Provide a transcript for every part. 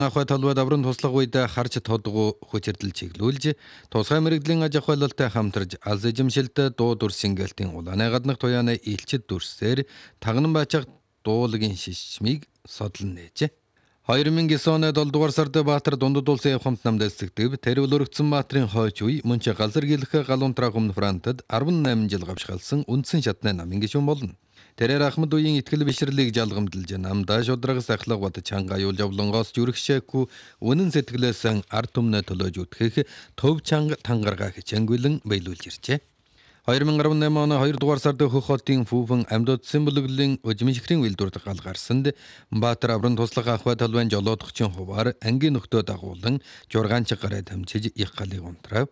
Ахуй талбайд аврын туслах үед харж тодгоо хүчирдэл чиглүүлж тусгай мэрэгдлийн аж ахуйлалтай хамтарч алс эзэмшилт дуу дүр сингэлтийн улааны гаднах туяаны илчид дүрсээр тагнан бачиг дуулгийн шишмийг содолн нээжээ. 2009 оны 7 дугаар сард Баатар дундад улсын явхамт намд эсэгдэв тэр өлөрөгцөн Баатарын хойч үе мөн ч галзар гилэх галуунтраа өмнө Франтад 18 жил гавшгалсан үндсэн шатны намын гишүүн болно. Тэрээр Ахмад үеийн итгэл бишрлийг жалгамдалж намдаа шудрагс ахлах бод чанга юул явлонгоос зүрхшээгүй үнэн сэтгэлээс ард түмнээ төлөөж үтгэх төв чанга тангаргаа хичээнгүйлэн биелүүлж иржээ. 2018 оны 2 дугаар сард Хөх хотын Фүүхэн амьд символын өжмөшгрийн үйлдвэрт гал гарсанд Баатар аврын туслах ахуй талбайн жолоодогчийн хуваар ангийн нөхдөө дагуулan 6 гараа дамжиж их галыг унтрав.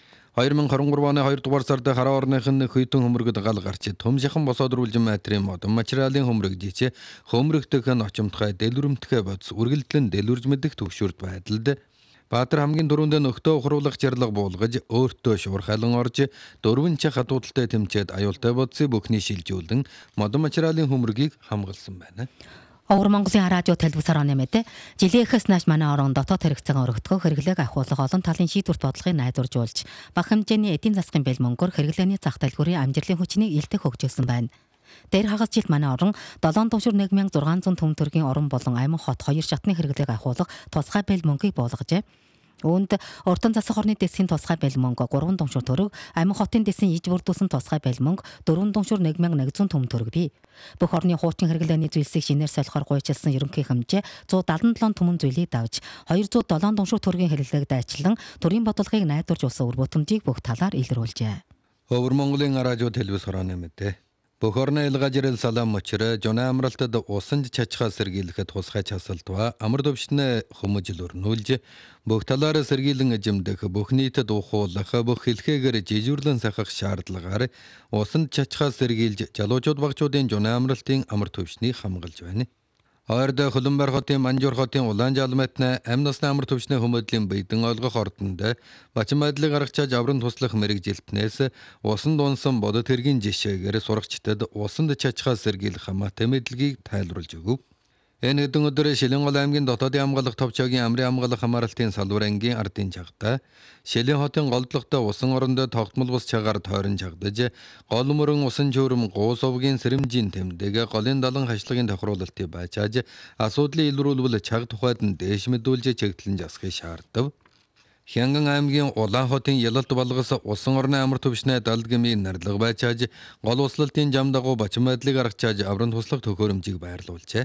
2023 оны 2 дугаар сард хараа орныхын хөйтөн хөмрөгд гал гарч төм шахан босоодруулж материал модон материалын хөмрөгжиж хөмрөгтөх нь очимтгай дэлгүрэмтгэ бодс үргэлжлэн дэлгүрж мэдэх төвшөрт байдалд Баатар хамгийн дөрөндөө нөхдөө ухруулах жарлага буулгаж өөртөө шуурхайлан орж дөрвөн чах хатуудалтай тэмцээд аюултай бодсыг бүхний шилжүүлэн модон материалын хөмрөгийг хамгаалсан байна. Өвөр Монголын радио телевизээр онэмэд жилийнхээс нааш манай орон дотоод хэрэгцээн өргөдгөө хэрэглээг ахиулах олон талын шийдвэрт бодлогыг найдваржуулж бага хэмжээний эдийн засгийн бэл мөнгөөр хэрэглээний зах дэлгүүрийн амжилтын хүчнийг илтэх хөгжүүлсэн байна. Дээр хагас жилд манай орон 7 дуншир 1600 төв төргийн орон болон аймаг хот 2 шатны хэрэглээг ахиулах тусгай бэл мөнгийг буулгажээ. Үүнд уртан засах орны дэсгийн тусгай бэл мөнгө 3 дуншир төгрөг, аймаг хотын дэсийн иж бүрдүүлсэн тусгай бэл мөнгө 4 дуншир 1100 төв төгрөг бий. Бүх орны хуучин хэрэглээний зүйлсийг шинээр солихоор гуйчилсан ерөнхий хэмжээ 177 түмэн зүйлийг давж 207 дуншир төгрөгийн хэрэглээг дайчлан төрийн бодлогыг найдваржуулсан үр бүтэмжийг бүх талаар илрүүлжээ. Өвөр Монголын радио телевизээр онэмэд бүх орны илгажрэл салам мочир жона амралтад усанд чачхаа сэргийлэхэд тусгай часалтва амар төвшнэ хүмүүжил өрнүүлж бүх талаараа сэргийлэн эжимдэх бүх нийтэд ухуулах бүх хэлхээгээр жижүүрлэн сахах шаардлагаар усанд чачхаа сэргийлж жалуучууд багчуудын жона амралтын амар төвшнийг хамгаалж байна. Ойрд Хөлбөмбөр хотын Манжуур хотын улаан жалмайтны амь насны амар төвчний хүмүүдлийн бийдэн ойлгох ордонд бачин байдлыг гаргачааж аврын туслах мэрэгжилтнээс усан дунсан бодод хэргийн жишээгээр сурагчдад усанд чачхаа сэргийлэх хамаатай мэдлэгийг тайлбарлаж өгөв. Энэ хэдэн өдөр Шилэнгол аймгийн дотоодын хамгаалах товчоогийн амрын хамгаалах хамааралтын салбар ангийн ардын чагта Шилэн хотын голдлогтой усан орондоо тогтмол бус чагаар тойрон чагдаж гол мөрөн усан чөөрөм гуус овгийн сэрэмжийн тэмдэг голын далан хашлагын тохируулалтыг байчааж асуудлыг илрүүлбэл чаг тухайд нь дээш мэдүүлж чигтлэн засахыг шаардав. Хянган аймгийн Улаан хотын Ялалт балгас усан орны амар төвшнээ далдгмийн нарлага байчааж гол услалтын жам дагуу бачин байдлыг гаргачааж аврын туслах төхөөрөмжийг байрлуулжээ.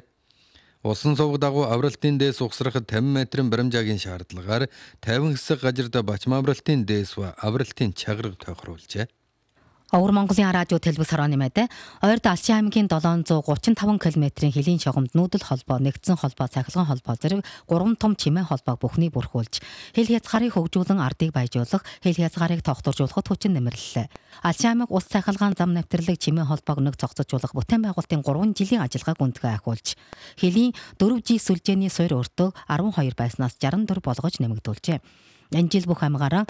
Усан сувг дагуу авралтын дээс угсрахад 50 метрийн баримжаагийн шаардлагаар 50 хэсэг гажирд бачим авралтын дээс ва авралтын чагарга тохируулжээ. Өвөр Монголын радио телевизээр онэмэд ойрд Алчин аймгийн 735 км-ийн хилийн шугамд нүүдэл холбоо, нэгдсэн холбоо, цахилгаан холбоо зэрэг 3 том чимээ холбоог бүхний бүрхүүлж, хил хязгаарыг хөгжүүлэн ардыг баяжуулах, хил хязгаарыг тогтворжуулахад хүчин нэмэрлэлээ. Алчин аймаг ус цахилгаан зам нэвтрлэг чимээ холбоог нэг цогцолжуулах бүтээн байгуулалтын 3 жилийн ажиллагааг гүнзгий ахиулж, хилийн 4G сүлжээний суурь өртөөг 12 байснаас 64 болгож нэмэгдүүлжээ. Энэ жил бүх аймгаараа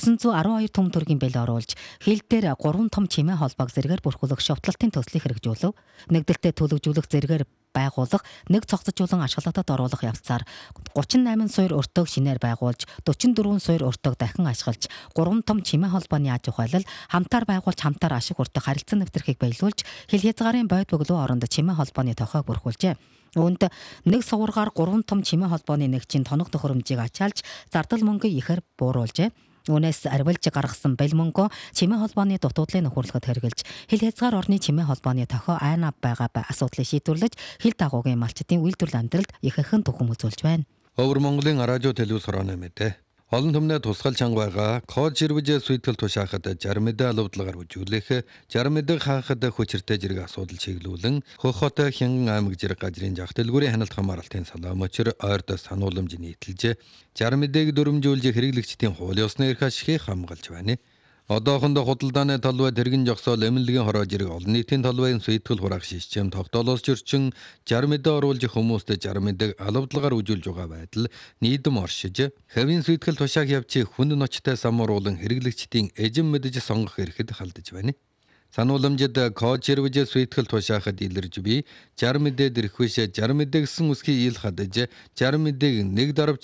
912 төв төргийн бэл оруулж, хил дээр 3 том чимээ холбоог зэрэгээр бүрхүүлэх шовтлалтын төслийг хэрэгжүүлв. Нэгдэлтэд төлөвжүүлэх зэрэгээр байгуулах, нэг цогцолжуулан ашиглалтад оруулах явцаар 38 суурь өртөөг шинээр байгуулж, 44 суурь өртөөг дахин ашиглаж, 3 том чимээ холбооны аж ахуйлал хамтаар байгуулж, хамтаар ашиг хүртэх харилцан нэвтрхийг баялуулж, хил хязгаарын бойд бөглөө оронд чимээ холбооны тохиог бүрхүүлжээ. Үүнд нэг суваргаар 3 том чимээ холбооны нэгжийн тоног төхөөрөмжийг ачаалж, зардал мөнгө ихээр бууруулжээ. Үүнээс арвилж гаргасан бэл мөнгөө чимээ холбооны дутуудлын нөхөрлөхөд хэрэгжилж, хил хязгаар орны чимээ холбооны тохио айна байгаа асуудлыг шийдвэрлэж, хил дагуугийн малчдын үйлдвэрлэл амьдралд ихэнхэн түхэн үзүүлж байна. Өвөр Монголын радио телевизээр онэмэд олон түмнээ тусгал чанга байгаа код жирвэж сүйтгэл тушаахад жармэдэ алавдлагаар үжүүлэх, жармэдэ хаахад хүчиртэй зэрэг асуудал чиглүүлэн Хөх хот Хянган аймаг зэрэг газрын жах дэлгүүрийн хяналт хамааралтын салаа мочир ойрд санууламж нийтэлж, жармэдэг дөрөмжүүлж хэрэглэгчдийн хууль ёсны эрх ашигыг хамгаалж байна. Одоохондоо худалдааны талбай тэргэн жогсоол эмнэлгийн хороо зэрэг олон нийтийн талбайн сүйтгэл хураах систем тогтоолоос зөрчин жармэдэ оруулж хүмүүст жармэдэг алавдлагаар үжүүлж байгаа байдал нийдэм оршиж, хэвийн сүйтгэл тушаах явцыг хүнд ночтой самууруулан хэрэглэгчдийн эжим мэдэж сонгох эрхэд халдаж байна. Санууламжид код жирвэж сүйтгэл тушаахад илэрж би жармэдэ дэрхвэш жармэдэ гэсэн үсгийг ил хадаж жармэдэг нэг дарав